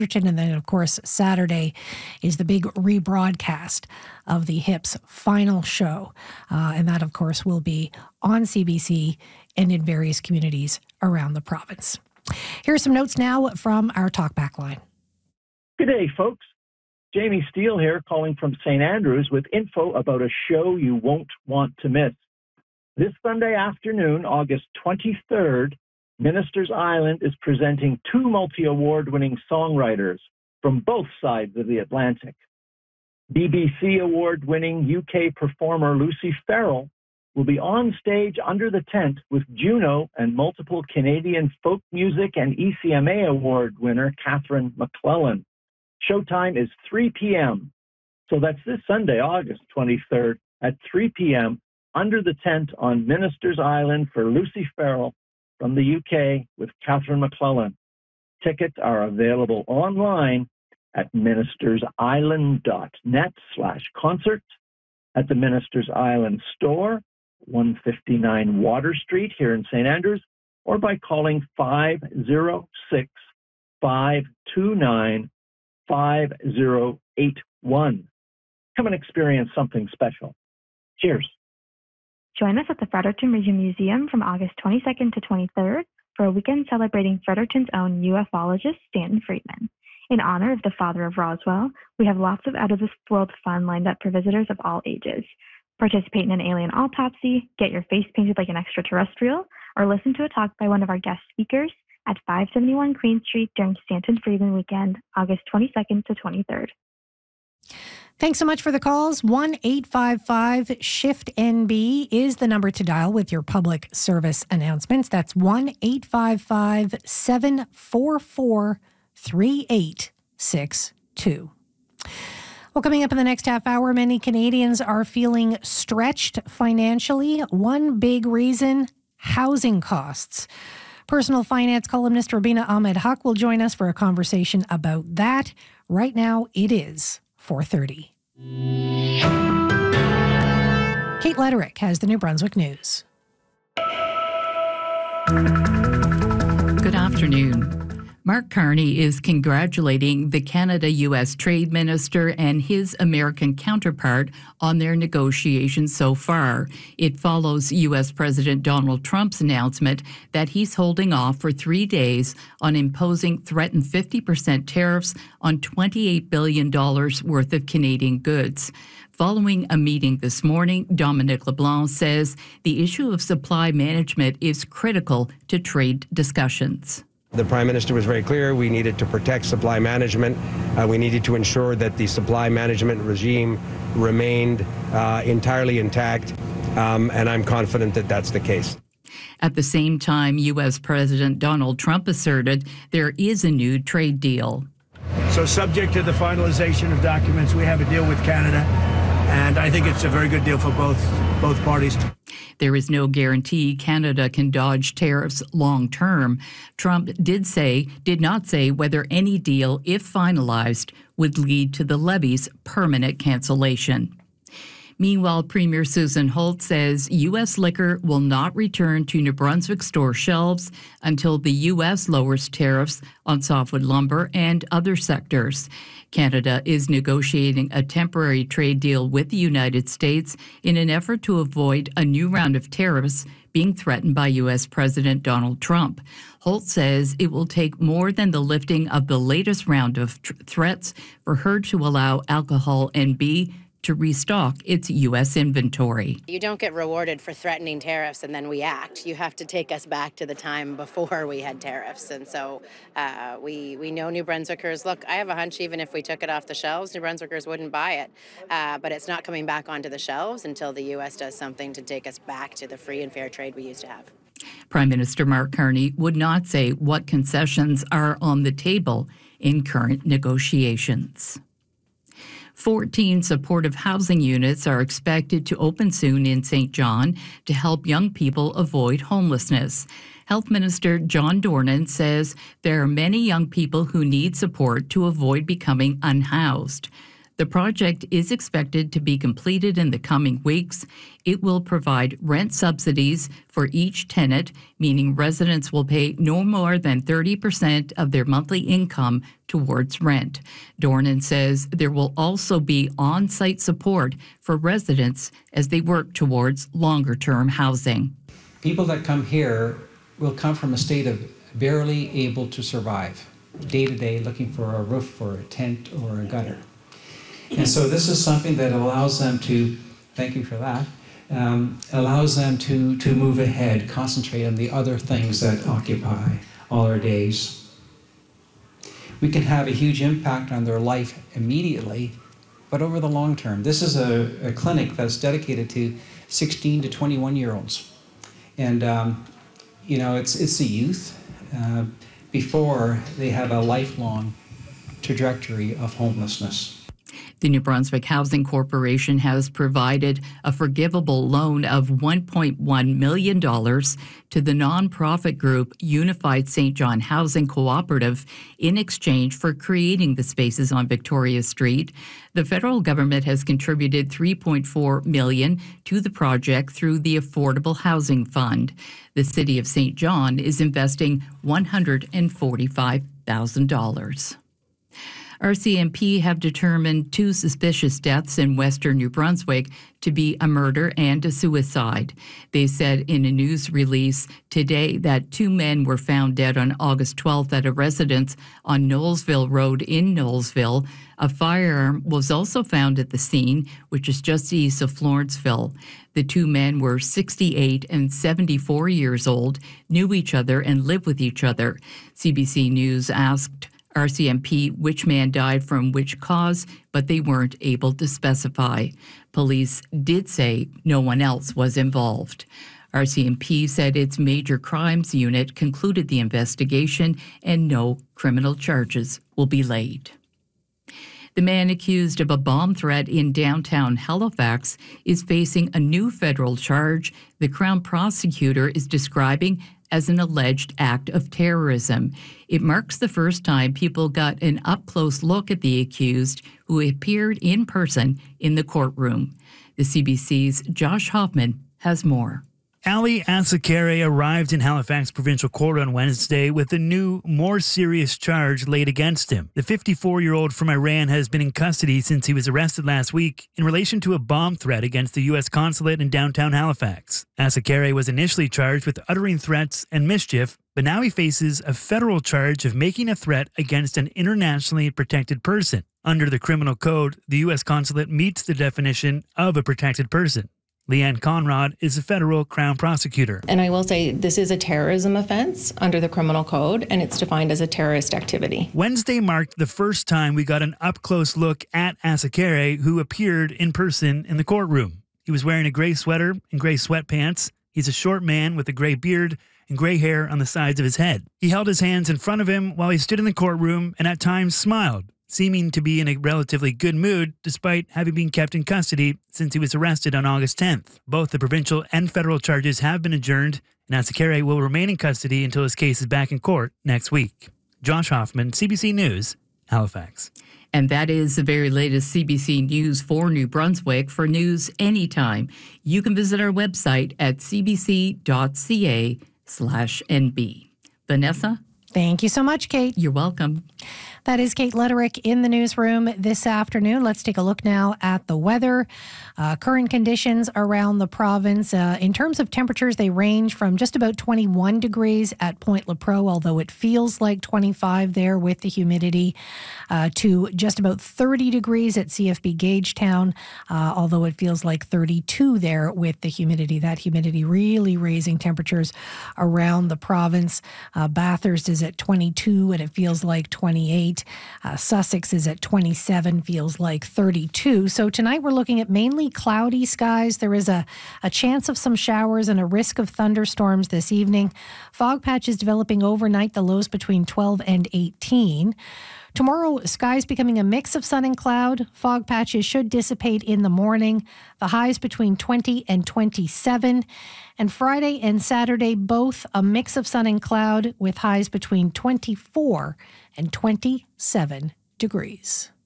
And then, of course, Saturday is the big rebroadcast of the HIP's final show. And that, of course, will be on CBC and in various communities around the province. Here are some notes now from our talkback line. Good day, folks. Jamie Steele here, calling from St. Andrews with info about a show you won't want to miss. This Sunday afternoon, August 23rd, Ministers Island is presenting two multi-award-winning songwriters from both sides of the Atlantic. BBC award-winning UK performer Lucy Farrell will be on stage under the tent with Juno and multiple Canadian folk music and ECMA award winner Catherine McClellan. Showtime is 3 p.m. So that's this Sunday, August 23rd at 3 p.m. under the tent on Ministers Island for Lucy Farrell from the UK with Catherine McClellan. Tickets are available online at ministersisland.net/concert, at the Ministers Island store, 159 Water Street here in St. Andrews, or by calling 506-529-5081. Come and experience something special. Cheers. Join us at the Fredericton Region Museum from August 22nd to 23rd for a weekend celebrating Fredericton's own ufologist, Stanton Friedman. In honor of the father of Roswell, we have lots of out-of-this-world fun lined up for visitors of all ages. Participate in an alien autopsy, get your face painted like an extraterrestrial, or listen to a talk by one of our guest speakers at 571 Queen Street during Stanton Friedman Weekend, August 22nd to 23rd. Thanks so much for the calls. 1-855-SHIFT-NB is the number to dial with your public service announcements. That's 1-855-744-3862. Well, coming up in the next half hour, many Canadians are feeling stretched financially. One big reason, housing costs. Personal finance columnist Rubina Ahmed Haq will join us for a conversation about that. Right now, it is 4:30. Kate Lederick has the New Brunswick News. Good afternoon. Mark Carney is congratulating the Canada-U.S. Trade Minister and his American counterpart on their negotiations so far. It follows U.S. President Donald Trump's announcement that he's holding off for 3 days on imposing threatened 50% tariffs on $28 billion worth of Canadian goods. Following a meeting this morning, Dominic LeBlanc says the issue of supply management is critical to trade discussions. The Prime Minister was very clear. We needed to protect supply management. We needed to ensure that the supply management regime remained entirely intact, and I'm confident that that's the case. At the same time, U.S. President Donald Trump asserted there is a new trade deal. So subject to the finalization of documents, we have a deal with Canada, and I think it's a very good deal for both parties. There is no guarantee Canada can dodge tariffs long term. Trump did not say whether any deal, if finalized, would lead to the levy's permanent cancellation. Meanwhile, Premier Susan Holt says U.S. liquor will not return to New Brunswick store shelves until the U.S. lowers tariffs on softwood lumber and other sectors. Canada is negotiating a temporary trade deal with the United States in an effort to avoid a new round of tariffs being threatened by U.S. President Donald Trump. Holt says it will take more than the lifting of the latest round of threats for her to allow Alcohol NB to restock its U.S. inventory. You don't get rewarded for threatening tariffs and then we act. You have to take us back to the time before we had tariffs. And so we know New Brunswickers, look, I have a hunch even if we took it off the shelves, New Brunswickers wouldn't buy it. But it's not coming back onto the shelves until the U.S. does something to take us back to the free and fair trade we used to have. Prime Minister Mark Carney would not say what concessions are on the table in current negotiations. 14 supportive housing units are expected to open soon in St. John to help young people avoid homelessness. Health Minister John Dornan says there are many young people who need support to avoid becoming unhoused. The project is expected to be completed in the coming weeks. It will provide rent subsidies for each tenant, meaning residents will pay no more than 30% of their monthly income towards rent. Dornan says there will also be on-site support for residents as they work towards longer-term housing. People that come here will come from a state of barely able to survive, day to day, looking for a roof or a tent or a gutter. And so this is something that allows them to, thank you for that, allows them to move ahead, concentrate on the other things that occupy all our days. We can have a huge impact on their life immediately, but over the long term. This is a clinic that's dedicated to 16 to 21-year-olds. And, it's the youth before they have a lifelong trajectory of homelessness. The New Brunswick Housing Corporation has provided a forgivable loan of $1.1 million to the nonprofit group Unified St. John Housing Cooperative in exchange for creating the spaces on Victoria Street. The federal government has contributed $3.4 million to the project through the Affordable Housing Fund. The City of St. John is investing $145,000. RCMP have determined 2 suspicious deaths in western New Brunswick to be a murder and a suicide. They said in a news release today that 2 men were found dead on August 12th at a residence on Knowlesville Road in Knowlesville. A firearm was also found at the scene, which is just east of Florenceville. The 2 men were 68 and 74 years old, knew each other and lived with each other. CBC News asked RCMP which man died from which cause, but they weren't able to specify. Police did say no one else was involved. RCMP said its major crimes unit concluded the investigation and no criminal charges will be laid. The man accused of a bomb threat in downtown Halifax is facing a new federal charge the Crown prosecutor is describing as an alleged act of terrorism. It marks the first time people got an up-close look at the accused, who appeared in person in the courtroom. The CBC's Josh Hoffman has more. Ali Asakare arrived in Halifax Provincial Court on Wednesday with a new, more serious charge laid against him. The 54-year-old from Iran has been in custody since he was arrested last week in relation to a bomb threat against the U.S. consulate in downtown Halifax. Asakare was initially charged with uttering threats and mischief, but now he faces a federal charge of making a threat against an internationally protected person. Under the criminal code, the U.S. consulate meets the definition of a protected person. Leanne Conrad is a federal Crown prosecutor. And I will say this is a terrorism offense under the criminal code, and it's defined as a terrorist activity. Wednesday marked the first time we got an up-close look at Asakare, who appeared in person in the courtroom. He was wearing a gray sweater and gray sweatpants. He's a short man with a gray beard and gray hair on the sides of his head. He held his hands in front of him while he stood in the courtroom and at times smiled, seeming to be in a relatively good mood despite having been kept in custody since he was arrested on August 10th. Both the provincial and federal charges have been adjourned, and Asakare will remain in custody until his case is back in court next week. Josh Hoffman, CBC News, Halifax. And that is the very latest CBC News for New Brunswick. For news anytime, you can visit our website at cbc.ca/NB. Vanessa? Thank you so much, Kate. You're welcome. That is Kate Letterick in the newsroom this afternoon. Let's take a look now at the weather. Current conditions around the province. In terms of temperatures, they range from just about 21 degrees at Point Lepreau, although it feels like 25 there with the humidity, to just about 30 degrees at CFB Gagetown, although it feels like 32 there with the humidity. That humidity really raising temperatures around the province. Bathurst is at 22 and it feels like 28. Sussex is at 27, feels like 32. So tonight we're looking at mainly cloudy skies. There is a chance of some showers and a risk of thunderstorms this evening. Fog patches developing overnight, the lows between 12 and 18. Tomorrow, skies becoming a mix of sun and cloud. Fog patches should dissipate in the morning. The highs between 20 and 27. And Friday and Saturday, both a mix of sun and cloud with highs between 24 and 27 degrees.